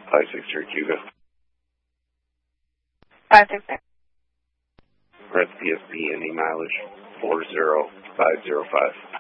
563 Cuba. 566. Press PSP, any mileage, 40505.